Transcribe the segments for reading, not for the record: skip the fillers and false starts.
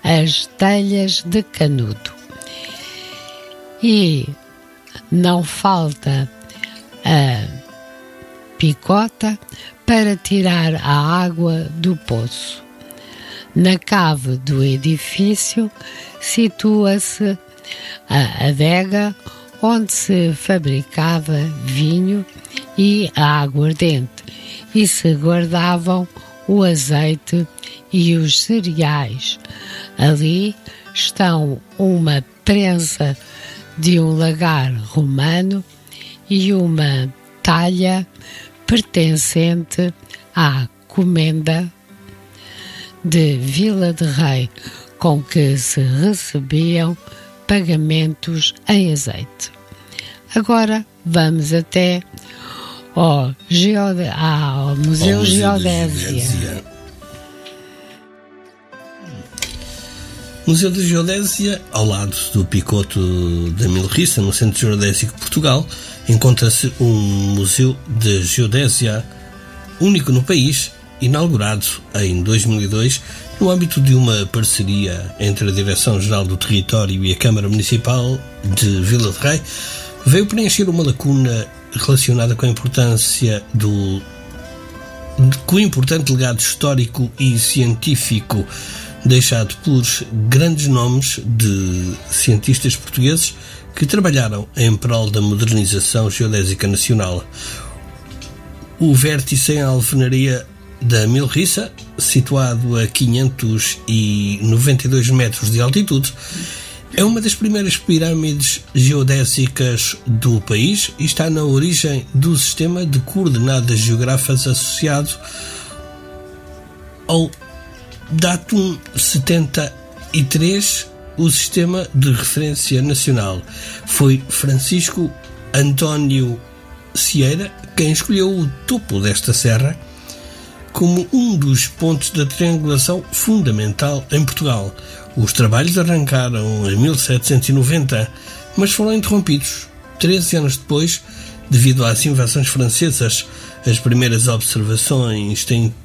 as telhas de canudo. E não falta a picota para tirar a água do poço. Na cave do edifício situa-se a adega onde se fabricava vinho e a aguardente e se guardavam o azeite e os cereais. Ali estão uma prensa de um lagar romano e uma talha pertencente à comenda de Vila de Rei, com que se recebiam pagamentos em azeite. Agora vamos até ao Museu Geodésia. Museu de Geodésia, ao lado do Picoto da Milrissa, no Centro Geodésico de Portugal, encontra-se um Museu de Geodésia único no país, inaugurado em 2002 no âmbito de uma parceria entre a Direção-Geral do Território e a Câmara Municipal de Vila de Rei. Veio preencher uma lacuna relacionada com a importância com o importante legado histórico e científico deixado por grandes nomes de cientistas portugueses que trabalharam em prol da modernização geodésica nacional. O vértice em alvenaria da Milrissa, situado a 592 metros de altitude, é uma das primeiras pirâmides geodésicas do país e está na origem do sistema de coordenadas geográficas associado ao Datum 73, o Sistema de Referência Nacional. Foi Francisco António Cieira quem escolheu o topo desta serra como um dos pontos da triangulação fundamental em Portugal. Os trabalhos arrancaram em 1790, mas foram interrompidos 13 anos depois, devido às invasões francesas. As primeiras observações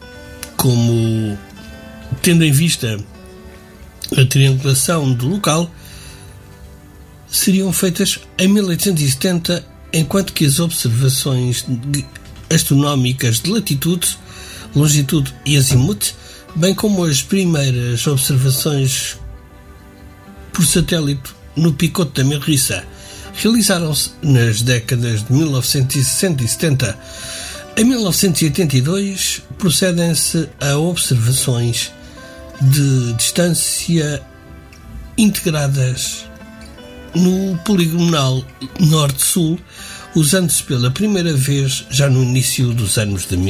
tendo em vista a triangulação do local, seriam feitas em 1870, enquanto que as observações astronómicas de latitude, longitude e azimuth, bem como as primeiras observações por satélite no Picoto da Milrissa, realizaram-se nas décadas de 1960 e 70. Em 1982, procedem-se a observações de distância integradas no poligonal norte-sul, usando-se pela primeira vez, já no início dos anos de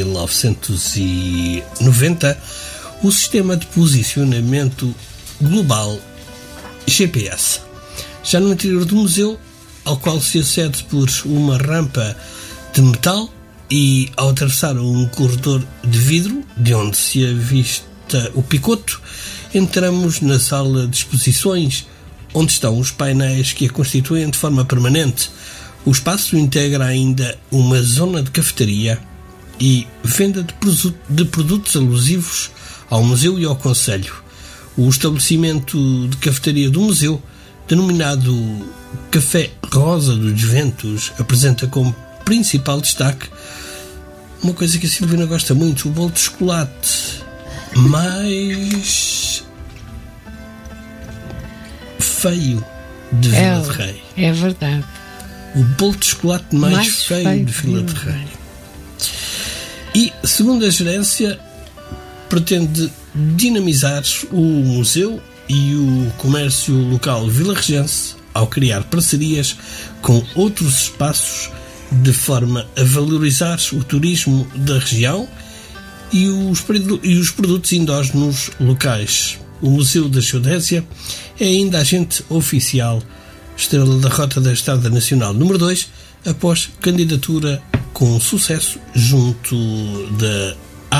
1990, o sistema de posicionamento global GPS. Já no interior do museu, ao qual se acede por uma rampa de metal e ao atravessar um corredor de vidro, de onde se avista o Picoto, entramos na sala de exposições, onde estão os painéis que a constituem de forma permanente. O espaço integra ainda uma zona de cafetaria e venda de produtos alusivos ao museu e ao concelho. O estabelecimento de cafetaria do museu, denominado Café Rosa dos Ventos, apresenta como principal destaque uma coisa que a Silvina gosta muito: o bolo de chocolate mais feio de Vila de Rei. É verdade. O bolo de chocolate mais feio de Vila de Rei. E, segundo a gerência, pretende dinamizar o museu e o comércio local vilarregense ao criar parcerias com outros espaços de forma a valorizar o turismo da região e os produtos endógenos locais. O Museu da Geodésia é ainda agente oficial estrela da Rota da Estrada Nacional número 2, após candidatura com sucesso junto da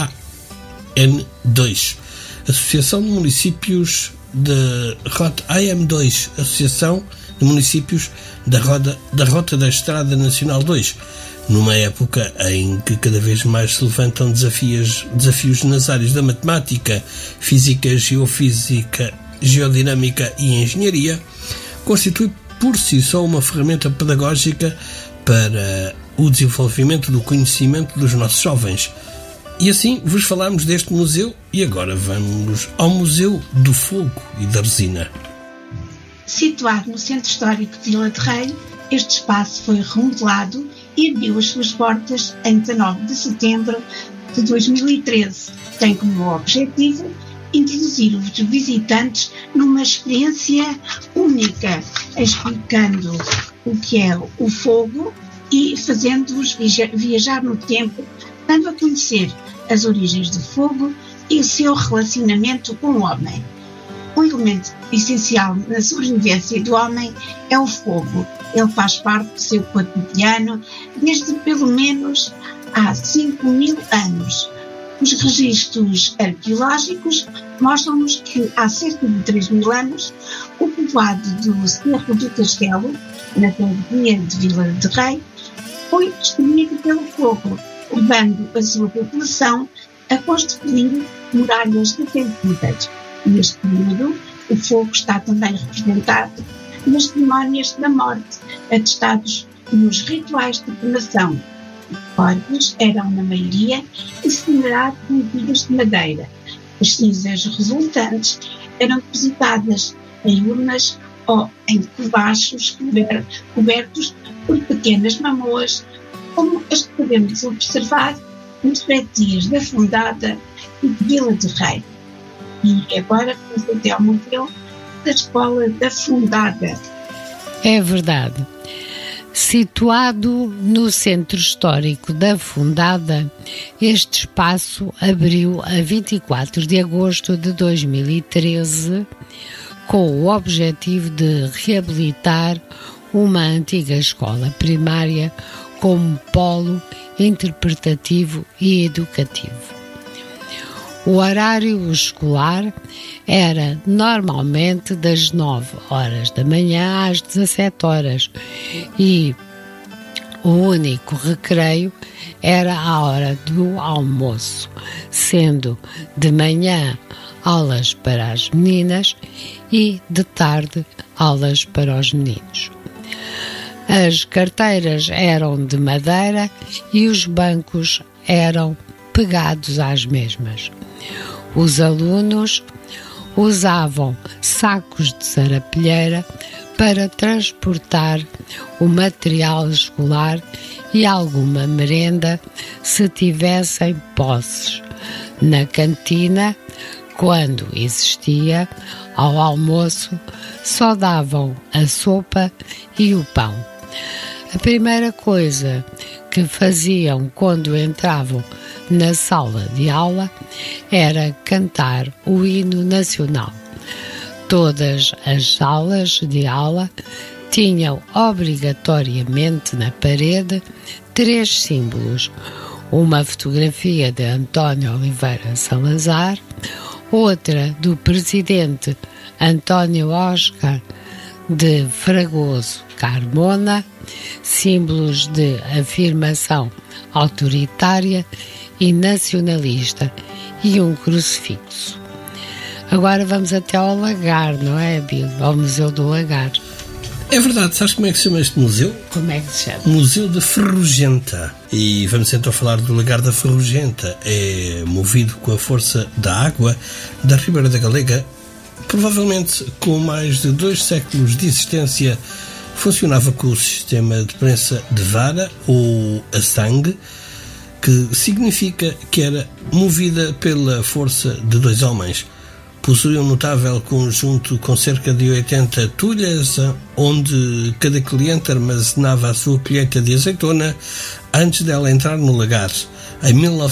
AN2, Associação de Municípios da Rota AM2, Associação de Municípios da Rota da Estrada Nacional 2, numa época em que cada vez mais se levantam desafios nas áreas da matemática, física, geofísica geodinâmica e engenharia, constitui por si só uma ferramenta pedagógica para o desenvolvimento do conhecimento dos nossos jovens. E assim vos falamos deste museu e agora vamos ao Museu do Fogo e da Resina. Situado no Centro Histórico de Vila de Rei, este espaço foi remodelado e abriu as suas portas em 19 de setembro de 2013. Tem como objetivo introduzir os visitantes numa experiência única, explicando o que é o fogo e fazendo-os viajar no tempo, dando a conhecer as origens do fogo e o seu relacionamento com o homem. Um elemento essencial na sobrevivência do homem é o fogo. Ele faz parte do seu cotidiano desde pelo menos há 5.000 anos. Os registros arqueológicos mostram-nos que há cerca de 3.000 anos o povoado do Cerro do Castelo, na freguesia de Vila de Rei, foi destruído pelo fogo, levando a sua população a construir muralhas defensivas. Neste período, o fogo está também representado nas cerimónias da morte, atestados nos rituais de cremação. Os corpos eram, na maioria, incinerados com vigas de madeira. As cinzas resultantes eram depositadas em urnas ou em covachos cobertos por pequenas mamoas, como as que podemos observar nas freguesias da Fundada e de Vila de Rei. E agora vamos até ao Museu da Escola da Fundada. É verdade. Situado no Centro Histórico da Fundada, este espaço abriu a 24 de agosto de 2013 com o objetivo de reabilitar uma antiga escola primária como polo interpretativo e educativo. O horário escolar era normalmente das 9 horas da manhã às 17 horas e o único recreio era a hora do almoço, sendo de manhã aulas para as meninas e de tarde aulas para os meninos. As carteiras eram de madeira e os bancos eram pegados às mesmas. Os alunos usavam sacos de sarapilheira para transportar o material escolar e alguma merenda se tivessem posses. Na cantina, quando existia, ao almoço, só davam a sopa e o pão. A primeira coisa que faziam quando entravam na sala de aula era cantar o hino nacional. Todas as salas de aula tinham obrigatoriamente na parede 3 símbolos: uma fotografia de António Oliveira Salazar, outra do presidente António Oscar de Fragoso Carmona, símbolos de afirmação autoritária e nacionalista, e um crucifixo. Agora vamos até ao Lagar, não é, Bill? Ao Museu do Lagar. É verdade, sabes como é que se chama este museu? Como é que se chama? Museu de Ferrugenta. E vamos então falar do Lagar da Ferrugenta. É movido com a força da água da Ribeira da Galega. Provavelmente com mais de 2 séculos de existência, funcionava com o sistema de prensa de vara ou a sangue, que significa que era movida pela força de 2 homens. Possui um notável conjunto com cerca de 80 tulhas, onde cada cliente armazenava a sua colheita de azeitona antes dela entrar no lagar. Em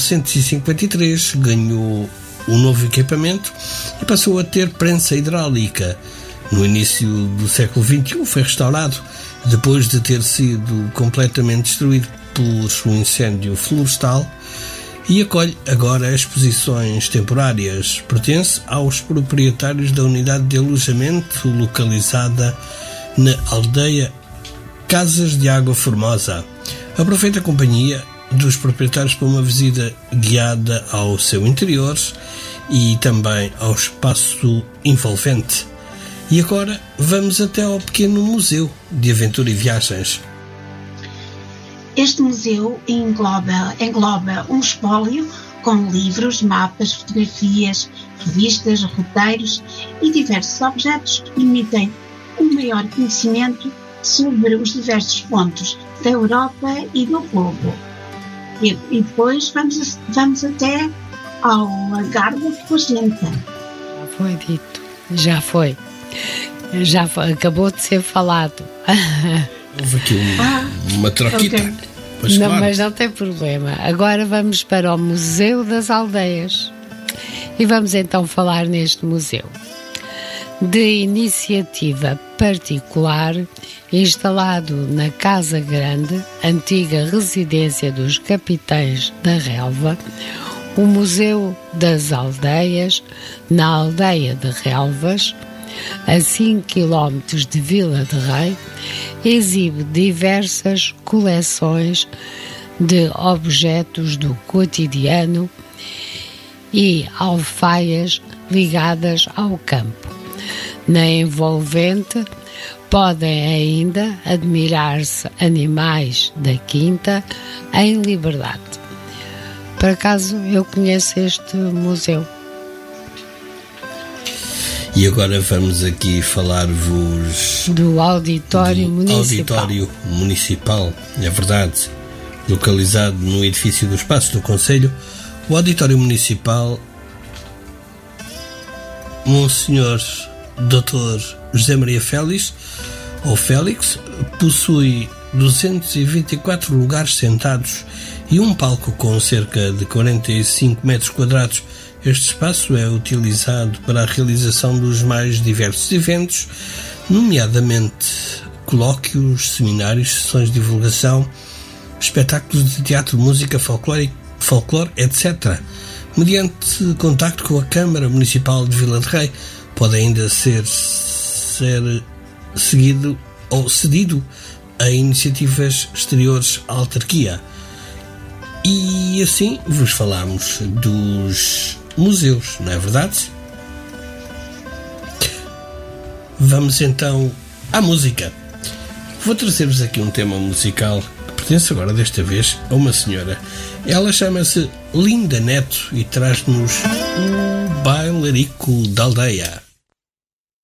1953 ganhou um novo equipamento e passou a ter prensa hidráulica. No início do século XXI foi restaurado, depois de ter sido completamente destruído por um incêndio florestal, e acolhe agora exposições temporárias. Pertence aos proprietários da unidade de alojamento localizada na aldeia Casas de Água Formosa. Aproveita a companhia dos proprietários para uma visita guiada ao seu interior e também ao espaço envolvente. E agora vamos até ao pequeno museu de aventura e viagens. Este museu engloba um espólio com livros, mapas, fotografias, revistas, roteiros e diversos objetos que permitem um maior conhecimento sobre os diversos pontos da Europa e do globo. E depois vamos até ao Algarve de Placenta. Já foi dito, já foi, acabou de ser falado. Houve aqui uma troquita. Okay. Não, mas não tem problema. Agora vamos para o Museu das Aldeias e vamos então falar neste museu. De iniciativa particular, instalado na Casa Grande, antiga residência dos capitães da relva, o Museu das Aldeias, na aldeia de Relvas, a 5 km de Vila de Rei, exibe diversas coleções de objetos do cotidiano e alfaias ligadas ao campo. Na envolvente podem ainda admirar-se animais da quinta em liberdade. Por acaso eu conheço este museu. E agora vamos aqui falar-vos do Auditório Municipal, é verdade, localizado no edifício do Espaço do Conselho. O Auditório Municipal, Monsenhor Dr. José Maria Félix, ou Félix, possui 224 lugares sentados e um palco com cerca de 45 metros quadrados. Este espaço é utilizado para a realização dos mais diversos eventos, nomeadamente colóquios, seminários, sessões de divulgação, espetáculos de teatro, música, folclore, etc. Mediante contacto com a Câmara Municipal de Vila de Rei, pode ainda ser seguido ou cedido a iniciativas exteriores à autarquia. E assim vos falamos dos museus, não é verdade? Vamos então à música. Vou trazer-vos aqui um tema musical que pertence agora, desta vez, a uma senhora. Ela chama-se Linda Neto e traz-nos o Bailarico da Aldeia.